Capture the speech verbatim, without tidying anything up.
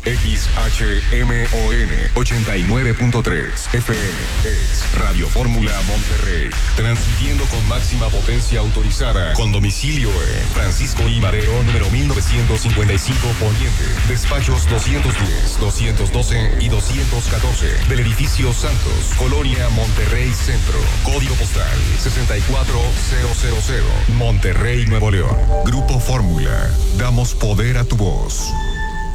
X H M O N ochenta y nueve punto tres F M. Es Radio Fórmula Monterrey. Transmitiendo con máxima potencia autorizada. Con domicilio en Francisco I. Madero, número mil novecientos cincuenta y cinco Poniente. Despachos doscientos diez, doscientos doce y doscientos catorce. Del edificio Santos, Colonia Monterrey Centro. Código postal sesenta y cuatro mil. Monterrey, Nuevo León. Grupo Fórmula. Damos poder a tu voz.